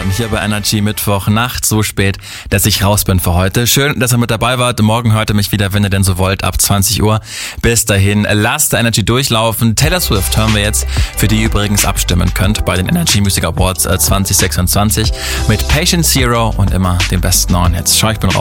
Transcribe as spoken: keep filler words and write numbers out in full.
Morgen hier bei Energy Mittwoch Nacht, so spät, dass ich raus bin für heute. Schön, dass ihr mit dabei wart. Morgen hört ihr mich wieder, wenn ihr denn so wollt, ab zwanzig Uhr. Bis dahin, lasst Energy durchlaufen. Taylor Swift hören wir jetzt, für die ihr übrigens abstimmen könnt bei den Energy Music Awards zwanzig sechsundzwanzig mit Patient Zero und immer den besten neuen Hits. Schau, ich bin raus.